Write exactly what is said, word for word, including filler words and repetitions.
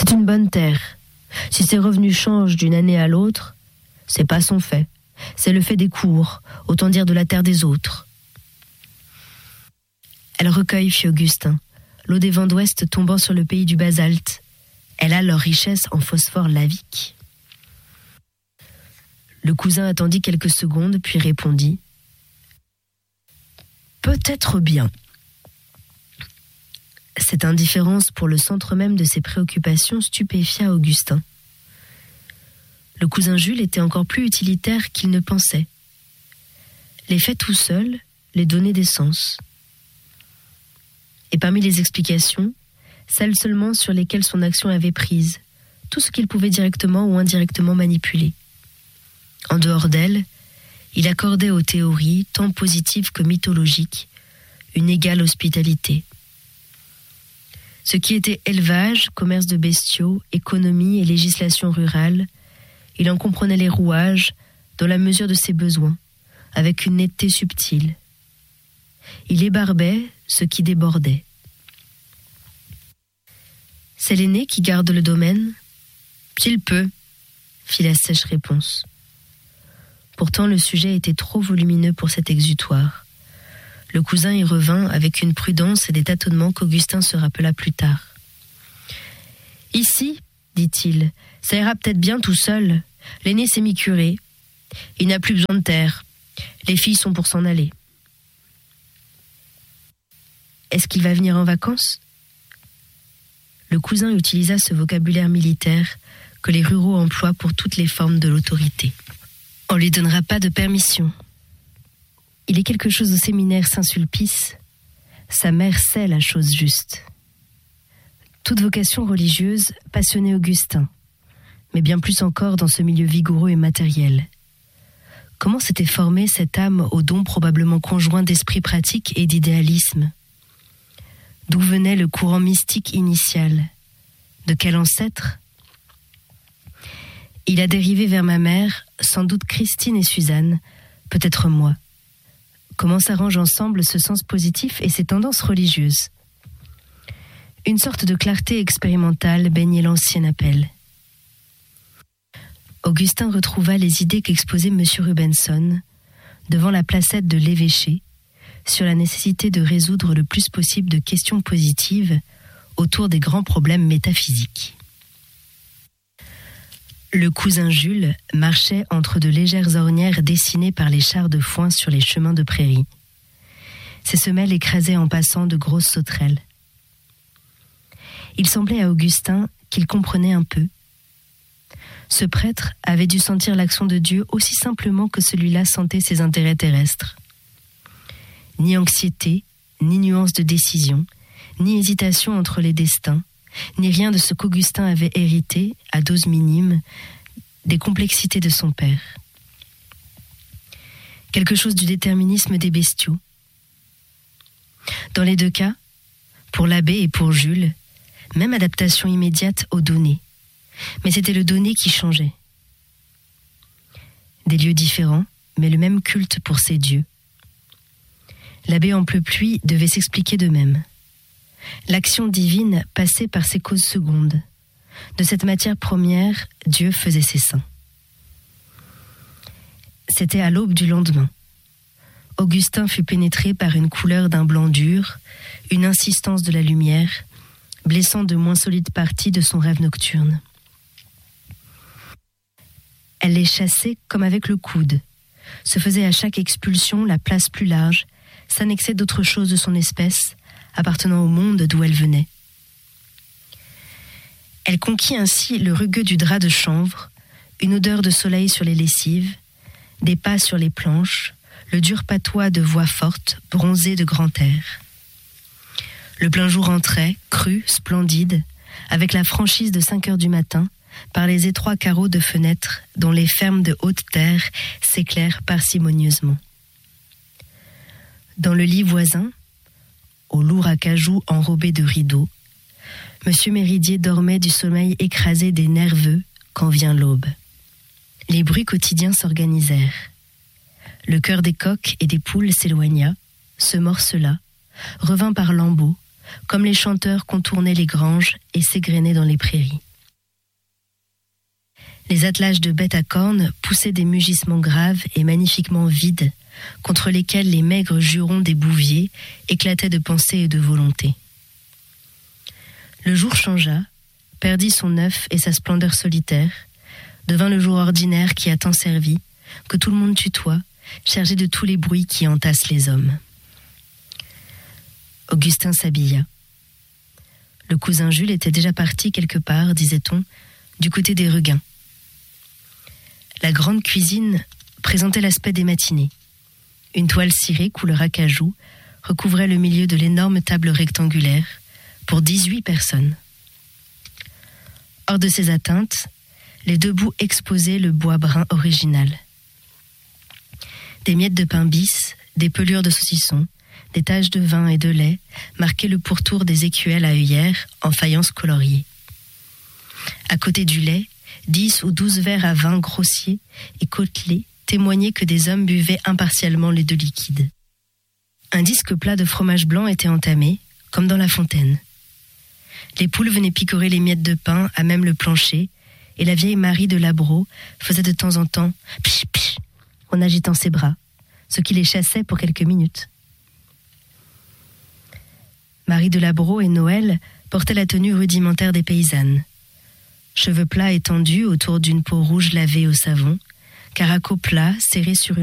C'est une bonne terre. Si ses revenus changent d'une année à l'autre, c'est pas son fait. C'est le fait des cours, autant dire de la terre des autres. Elle recueille, fit Augustin, l'eau des vents d'ouest tombant sur le pays du basalte. Elle a leur richesse en phosphore lavique. Le cousin attendit quelques secondes, puis répondit « Peut-être bien ». Cette indifférence pour le centre même de ses préoccupations stupéfia Augustin. Le cousin Jules était encore plus utilitaire qu'il ne pensait. Les faits tout seuls, les donnaient des sens. Et parmi les explications, celles seulement sur lesquelles son action avait prise, tout ce qu'il pouvait directement ou indirectement manipuler. En dehors d'elle, il accordait aux théories, tant positives que mythologiques, une égale hospitalité. Ce qui était élevage, commerce de bestiaux, économie et législation rurale, il en comprenait les rouages dans la mesure de ses besoins, avec une netteté subtile. Il ébarbait ce qui débordait. C'est l'aîné qui garde le domaine ? S'il peut, fit la sèche réponse. Pourtant le sujet était trop volumineux pour cet exutoire. Le cousin y revint avec une prudence et des tâtonnements qu'Augustin se rappela plus tard. « Ici, dit-il, ça ira peut-être bien tout seul. L'aîné s'est mis curé. Il n'a plus besoin de terre. Les filles sont pour s'en aller. » « Est-ce qu'il va venir en vacances ?» Le cousin utilisa ce vocabulaire militaire que les ruraux emploient pour toutes les formes de l'autorité. « On lui donnera pas de permission. Il est quelque chose au séminaire Saint-Sulpice. Sa mère sait la chose juste. » Toute vocation religieuse passionnait Augustin, mais bien plus encore dans ce milieu vigoureux et matériel. Comment s'était formée cette âme au don probablement conjoint d'esprit pratique et d'idéalisme ? D'où venait le courant mystique initial ? De quel ancêtre ? Il a dérivé vers ma mère, sans doute Christine et Suzanne, peut-être moi. Comment s'arrangent ensemble ce sens positif et ces tendances religieuses ? Une sorte de clarté expérimentale baignait l'ancien appel. Augustin retrouva les idées qu'exposait M. Rubenson devant la placette de l'évêché sur la nécessité de résoudre le plus possible de questions positives autour des grands problèmes métaphysiques. Le cousin Jules marchait entre de légères ornières dessinées par les chars de foin sur les chemins de prairie. Ses semelles écrasaient en passant de grosses sauterelles. Il semblait à Augustin qu'il comprenait un peu. Ce prêtre avait dû sentir l'action de Dieu aussi simplement que celui-là sentait ses intérêts terrestres. Ni anxiété, ni nuance de décision, ni hésitation entre les destins, ni rien de ce qu'Augustin avait hérité, à dose minime, des complexités de son père. Quelque chose du déterminisme des bestiaux. Dans les deux cas, pour l'abbé et pour Jules, même adaptation immédiate aux données. Mais c'était le donné qui changeait. Des lieux différents, mais le même culte pour ces dieux. L'abbé Amplepuis devait s'expliquer de même. L'action divine passait par ses causes secondes. De cette matière première, Dieu faisait ses saints. C'était à l'aube du lendemain. Augustin fut pénétré par une couleur d'un blanc dur, une insistance de la lumière, blessant de moins solides parties de son rêve nocturne. Elle les chassait comme avec le coude, se faisait à chaque expulsion la place plus large, s'annexait d'autres choses de son espèce, appartenant au monde d'où elle venait. Elle conquit ainsi le rugueux du drap de chanvre, une odeur de soleil sur les lessives, des pas sur les planches, le dur patois de voix forte, bronzée de grand air. Le plein jour entrait, cru, splendide, avec la franchise de cinq heures du matin, par les étroits carreaux de fenêtres dont les fermes de haute terre s'éclairent parcimonieusement. Dans le lit voisin, au lourd acajou enrobé de rideaux, Monsieur Méridier dormait du sommeil écrasé des nerveux quand vient l'aube. Les bruits quotidiens s'organisèrent. Le chœur des coqs et des poules s'éloigna, se morcela, revint par lambeaux, comme les chanteurs contournaient les granges et s'égrenaient dans les prairies. Les attelages de bêtes à cornes poussaient des mugissements graves et magnifiquement vides, contre lesquels les maigres jurons des bouviers éclataient de pensée et de volonté. Le jour changea, perdit son œuf et sa splendeur solitaire, devint le jour ordinaire qui a tant servi, que tout le monde tutoie, chargé de tous les bruits qui entassent les hommes. Augustin s'habilla. Le cousin Jules était déjà parti quelque part, disait-on, du côté des regains. La grande cuisine présentait l'aspect des matinées. Une toile cirée couleur acajou recouvrait le milieu de l'énorme table rectangulaire pour dix-huit personnes. Hors de ces atteintes, les deux bouts exposaient le bois brun original. Des miettes de pain bis, des pelures de saucisson, des taches de vin et de lait marquaient le pourtour des écuelles à œillères en faïence coloriée. À côté du lait, dix ou douze verres à vin grossier et côtelés témoignaient que des hommes buvaient impartialement les deux liquides. Un disque plat de fromage blanc était entamé, comme dans la fontaine. Les poules venaient picorer les miettes de pain à même le plancher, et la vieille Marie de Labro faisait de temps en temps « pch pch » en agitant ses bras, ce qui les chassait pour quelques minutes. Marie de Labro et Noël portaient la tenue rudimentaire des paysannes. Cheveux plats étendus autour d'une peau rouge lavée au savon, caraco plat serré sur une